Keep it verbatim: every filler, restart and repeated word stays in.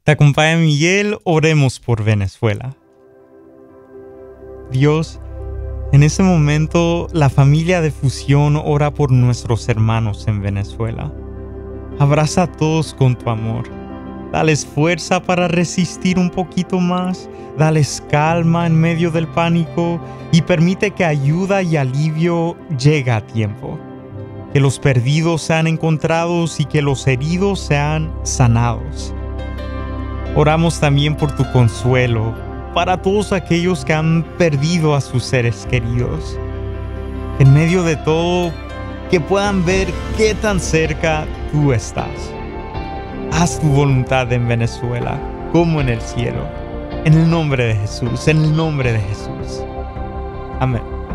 Te acompaña Miguel, oremos por Venezuela. Dios, en este momento la familia de Fusión ora por nuestros hermanos en Venezuela. Abraza a todos con tu amor. Dales fuerza para resistir un poquito más. Dales calma en medio del pánico y permite que ayuda y alivio llegue a tiempo. Que los perdidos sean encontrados y que los heridos sean sanados. Oramos también por tu consuelo para todos aquellos que han perdido a sus seres queridos. En medio de todo, que puedan ver qué tan cerca tú estás. Haz tu voluntad en Venezuela como en el cielo. En el nombre de Jesús, en el nombre de Jesús. Amén.